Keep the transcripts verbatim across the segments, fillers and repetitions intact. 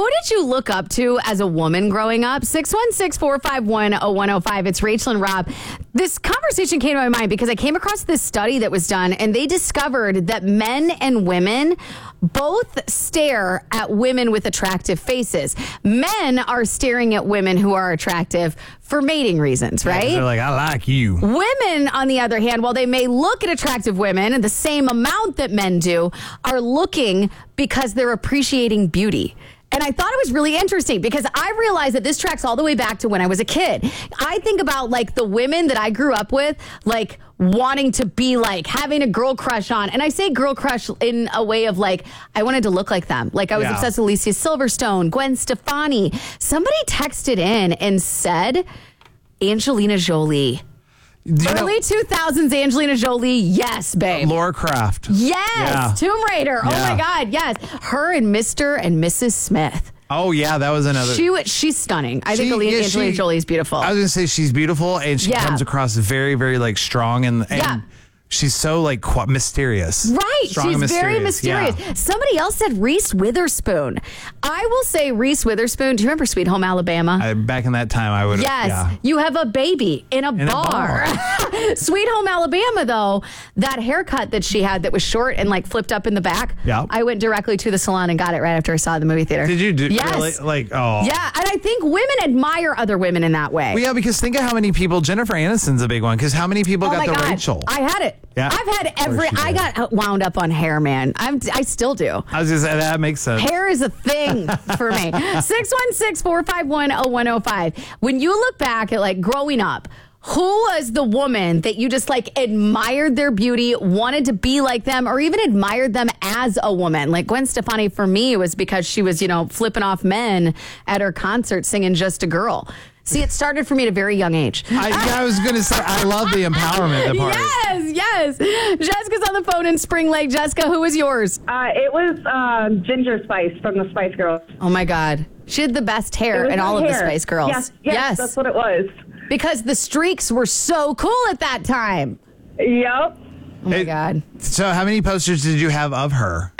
Who did you look up to as a woman growing up? six one six, four five one, oh one oh five. It's Rachel and Rob. This conversation came to my mind because I came across this study that was done, and they discovered that men and women both stare at women with attractive faces. Men are staring at women who are attractive for mating reasons, right? Yeah, they're like, I like you. Women, on the other hand, while they may look at attractive women in the same amount that men do, are looking because they're appreciating beauty. And I thought it was really interesting because I realized that this tracks all the way back to when I was a kid. I think about like the women that I grew up with, like wanting to be like, having a girl crush on. And I say girl crush in a way of like, I wanted to look like them. Like I was Yeah. obsessed with Alicia Silverstone, Gwen Stefani. Somebody texted in and said, Angelina Jolie. You know, Early two thousands Angelina Jolie, yes, babe. Laura Croft. Yes, Yeah. Tomb Raider. Oh Yeah. my God, yes. Her and Mister and Missus Smith. Oh, yeah, that was another. She wa- she's stunning. I think She- Alina yeah, Angelina she- Jolie is beautiful. I was going to say she's beautiful, and she Yeah. comes across very, very, like, strong, and, and Yeah. she's so, like, qu- mysterious. Right. Strong She's and very mysterious. mysterious. Somebody else said Reese Witherspoon. I will say Reese Witherspoon. Do you remember Sweet Home Alabama? I, back in that time, I would have. Yes, Yeah. you have a baby in a In a bar. Sweet Home Alabama, though, that haircut that she had that was short and like flipped up in the back. Yeah. I went directly to the salon and got it right after I saw it in the movie theater. Did you do Yes. really? Like, oh. Yeah, and I think women admire other women in that way. Well, yeah, because think of how many people, Jennifer Aniston's a big one, because how many people Oh got my the God. Rachel? I had it. Yeah. I've had every. she I did. got wound up on hair, man. I'm. I still do. I was going to say, that makes sense. Hair is a thing for me. six one six, four five one, oh one oh five. When you look back at like growing up, who was the woman that you just like admired their beauty, wanted to be like them, or even admired them as a woman? Like Gwen Stefani for me was because she was, you know, flipping off men at her concert singing Just a Girl. See, it started for me at a very young age. I, yeah, I was going to say, I love the empowerment part. Yes, yes. Jessica's on the phone in Spring Lake. Jessica, who was yours? Uh, it was um, Ginger Spice from the Spice Girls. Oh, my God. She had the best It hair was in her all of the hair. Spice Girls. Yes, yes, that's what it was. Because the streaks were so cool at that time. Yep. Oh, my It- God. So, how many posters did you have of her?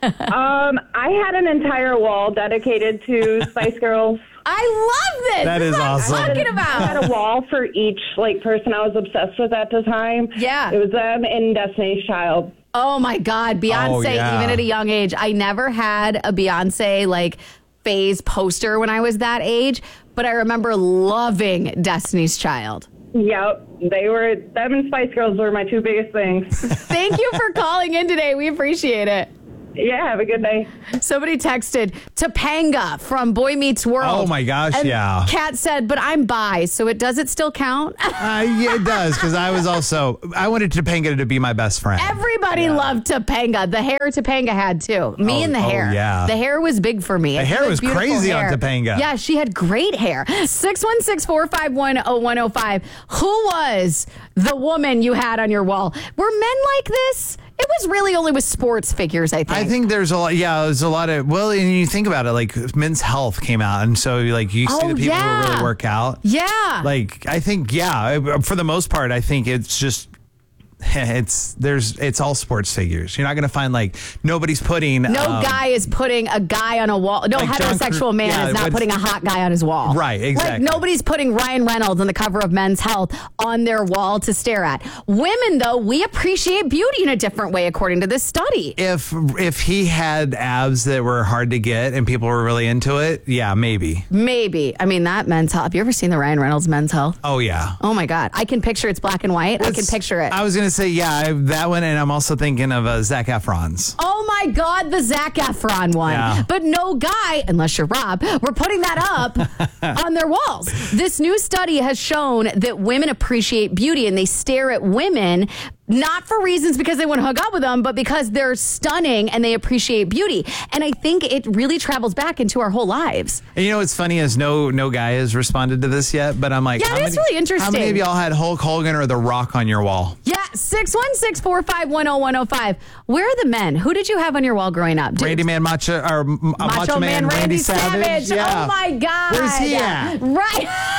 Um, I had an entire wall dedicated to Spice Girls. I love this. That This is what I'm awesome. talking I had about. a wall for each like person I was obsessed with at the time. Yeah. It was them and Destiny's Child. Oh, my God. Beyonce, Oh, yeah. even at a young age. I never had a Beyonce, like, phase poster when I was that age, but I remember loving Destiny's Child. Yep. They were, them and Spice Girls were my two biggest things. Thank you for calling in today. We appreciate it. Yeah, have a good day. Somebody texted Topanga from Boy Meets World. Oh, my gosh, and yeah. Kat said, but I'm bi, so it does it still count? Uh, yeah, it does, because I was also, I wanted Topanga to be my best friend. Everybody loved Topanga. The hair Topanga had too. Me Oh, and the oh, hair. yeah. The hair was big for me. The She hair had was beautiful crazy on hair. Topanga. Yeah, she had great hair. six one six, four five one, oh one oh five. Who was the woman you had on your wall? Were men like this? It was really only with sports figures, I think. I think there's a lot, yeah, there's a lot of, well, and you think about it, like Men's Health came out, and so like you see Oh, the people yeah. who really work out. Yeah. Like, I think, yeah, for the most part, I think it's just, it's, there's, it's all sports figures. You're not going to find like, nobody's putting. no um, guy is putting a guy on a wall. No Like John heterosexual Cru- man yeah, is not what's- putting a hot guy on his wall. Right, exactly. Like nobody's putting Ryan Reynolds on the cover of Men's Health on their wall to stare at. Women, though, we appreciate beauty in a different way, according to this study. If, if he had abs that were hard to get and people were really into it, yeah, maybe. Maybe. I mean, that Men's Health. Have you ever seen the Ryan Reynolds Men's Health? Oh, yeah. Oh, my God. I can picture it's black and white. I can It's- picture it. I was going to say, yeah, I, that one, and I'm also thinking of uh, Zac Efron's. Oh my God, the Zac Efron one. Yeah. But no guy, unless you're Rob, we're putting that up on their walls. This new study has shown that women appreciate beauty and they stare at women not for reasons because they want to hook up with them, but because they're stunning and they appreciate beauty. And I think it really travels back into our whole lives. And you know what's funny is no no guy has responded to this yet, but I'm like, Yeah, how it's many, really interesting. How many of y'all had Hulk Hogan or The Rock on your wall? Yeah, six one six, four five one, oh one oh five. Where are the men? Who did you have on your wall growing up? Did- Randy Man Macho or uh, Macho, Macho Man Randy, Savage. Yeah. Oh my God. Where's he at? Right.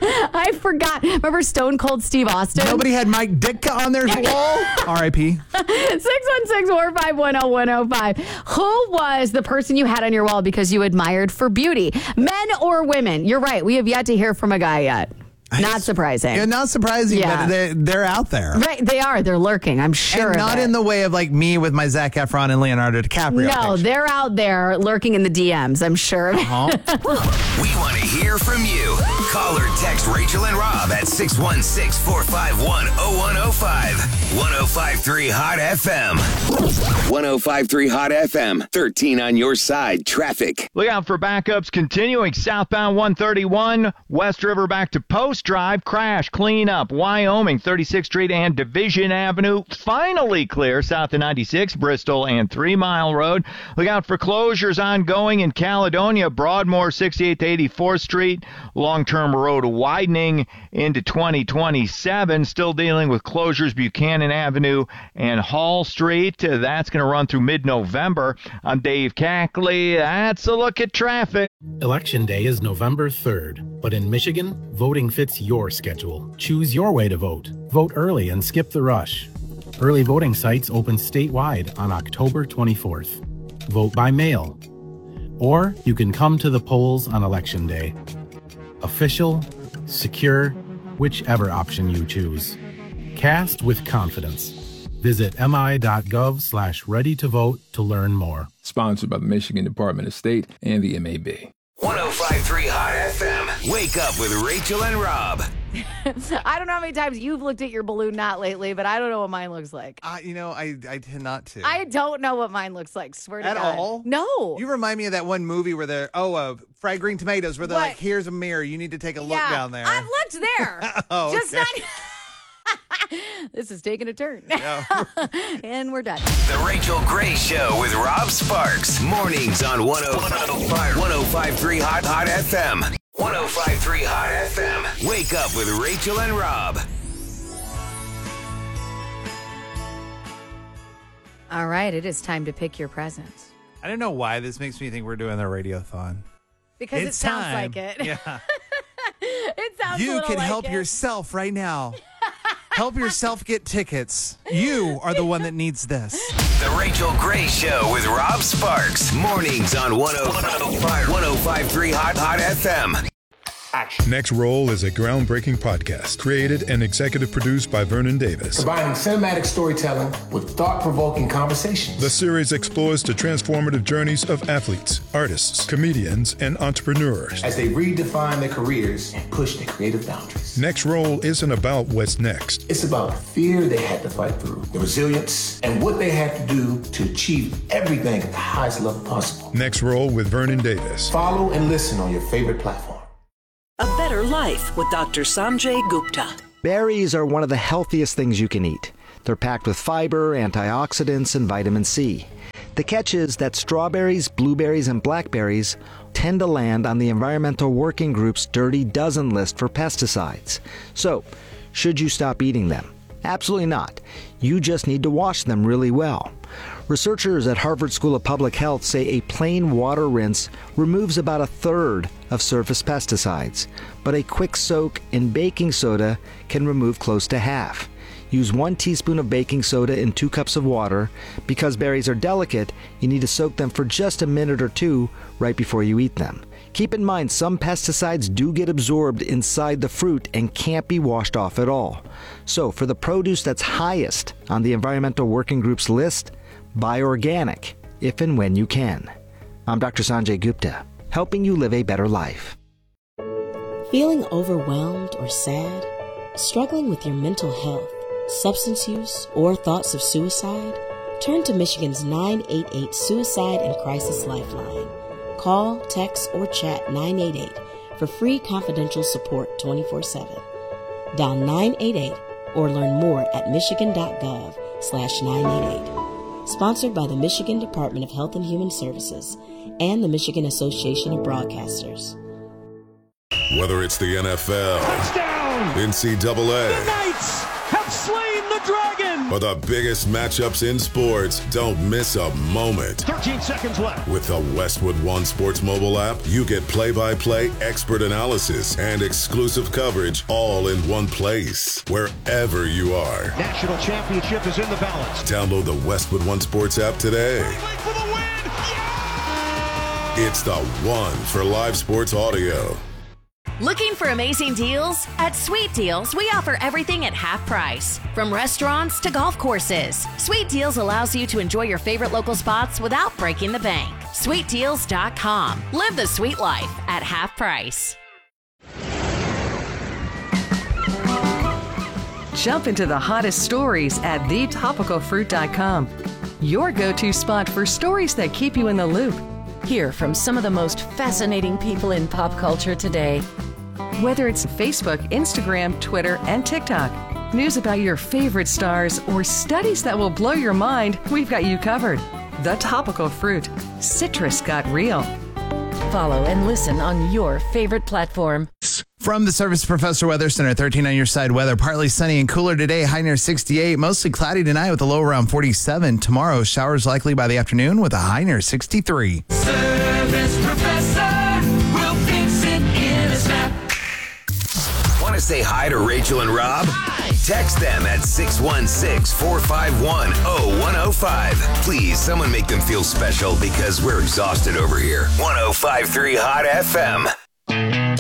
I forgot. Remember Stone Cold Steve Austin? Nobody had Mike Ditka on their wall. R I P six one six, four five one, oh one oh five. Who was the person you had on your wall because you admired for beauty? Men or women? You're right. We have yet to hear from a guy yet. Not surprising. Yeah, not surprising, Yeah. but they're, they're out there. Right, they are. They're lurking, I'm sure. And of not it. in the way of like me with my Zac Efron and Leonardo DiCaprio. No, picture. they're out there lurking in the D Ms, I'm sure. of it. Uh-huh. We want to hear from you. Call or text Rachel and Rob at six one six, four five one, oh one oh five. one oh five point three Hot F M. one oh five point three Hot F M. thirteen on your side. Traffic. Look out for backups continuing southbound one thirty-one, West River back to Post Drive, crash, clean up, Wyoming, thirty-sixth Street and Division Avenue, finally clear south of ninety-six, Bristol and Three Mile Road. Look out for closures ongoing in Caledonia, Broadmoor, sixty-eighth to eighty-fourth Street, long-term road widening into twenty twenty-seven, still dealing with closures, Buchanan Avenue and Hall Street. Uh, that's going to run through mid-November. I'm Dave Cackley. That's a look at traffic. Election Day is November third, but in Michigan, voting fits your schedule. Choose your way to vote. Vote early and skip the rush. Early voting sites open statewide on October twenty-fourth. Vote by mail. Or you can come to the polls on Election Day. Official, secure, whichever option you choose. Cast with confidence. Visit mi.gov slash ready to vote to learn more. Sponsored by the Michigan Department of State and the M A B. one oh five point three Hot F M. Wake up with Rachel and Rob. I don't know how many times you've looked at your balloon knot lately, but I don't know what mine looks like. Uh, you know, I, I tend not to. I don't know what mine looks like. Swear to At God. all? No. You remind me of that one movie where they're, oh, uh, Fried Green Tomatoes, where they're What? like, here's a mirror. You need to take a look yeah, down there. I've looked there. Oh, Just okay. not. This is taking a turn. And we're done. The Rachel Gray Show with Rob Sparks. Mornings on one oh five point three Hot Hot F M. one oh five point three Hot F M. Wake up with Rachel and Rob. All right, it is time to pick your presents. I don't know why this makes me think we're doing a radiothon. Because It's it sounds time. like it. Yeah. It sounds a You little can like help it. yourself right now. Help yourself get tickets. You are the one that needs this. The Rachel Gray Show with Rob Sparks. Mornings on one oh five point three Hot Hot F M. Next Roll is a groundbreaking podcast created and executive produced by Vernon Davis. Combining cinematic storytelling with thought-provoking conversations. The series explores the transformative journeys of athletes, artists, comedians, and entrepreneurs. As they redefine their careers and push their creative boundaries. Next Roll isn't about what's next. It's about the fear they had to fight through, the resilience, and what they had to do to achieve everything at the highest level possible. Next Roll with Vernon Davis. Follow and listen on your favorite platform. A better life with Doctor Sanjay Gupta. Berries are one of the healthiest things you can eat. They're packed with fiber, antioxidants, and vitamin C. The catch is that strawberries, blueberries, and blackberries tend to land on the Environmental Working Group's Dirty Dozen list for pesticides. So, should you stop eating them? Absolutely not. You just need to wash them really well. Researchers at Harvard School of Public Health say a plain water rinse removes about a third of surface pesticides, but a quick soak in baking soda can remove close to half. Use one teaspoon of baking soda in two cups of water. Because berries are delicate, you need to soak them for just a minute or two right before you eat them. Keep in mind, some pesticides do get absorbed inside the fruit and can't be washed off at all. So, for the produce that's highest on the Environmental Working Group's list, buy organic, if and when you can. I'm Doctor Sanjay Gupta, helping you live a better life. Feeling overwhelmed or sad? Struggling with your mental health, substance use, or thoughts of suicide? Turn to Michigan's nine eight eight Suicide and Crisis Lifeline. Call, text, or chat nine eight eight for free confidential support twenty-four seven. Dial nine eight eight or learn more at michigan.gov slash 988. Sponsored by the Michigan Department of Health and Human Services and the Michigan Association of Broadcasters. Whether it's the N F L, touchdown, N C double A, the Knights have slain the dragon, For the biggest matchups in sports, don't miss a moment. thirteen seconds left. With the Westwood One Sports mobile app, you get play-by-play expert analysis and exclusive coverage all in one place, wherever you are. National championship is in the balance. Download the Westwood One Sports app today. For the win! Yeah! It's the one for live sports audio. Looking for amazing deals? At Sweet Deals, we offer everything at half price. From restaurants to golf courses, Sweet Deals allows you to enjoy your favorite local spots without breaking the bank. sweet deals dot com. Live the sweet life at half price. Jump into the hottest stories at the topical fruit dot com. Your go-to spot for stories that keep you in the loop. Hear from some of the most fascinating people in pop culture today. Whether it's Facebook, Instagram, Twitter, and TikTok, news about your favorite stars, or studies that will blow your mind, we've got you covered. The Topical Fruit. Citrus got real. Follow and listen on your favorite platform. From the Service Professor Weather Center, thirteen on your side weather. Partly sunny and cooler today, high near sixty-eight. Mostly cloudy tonight with a low around forty-seven. Tomorrow, showers likely by the afternoon with a high near sixty-three. Service Professor will fix it in a snap. Want to say hi to Rachel and Rob? Hi. Text them at six one six, four five one, oh one oh five. Please, someone make them feel special because we're exhausted over here. one oh five point three Hot F M.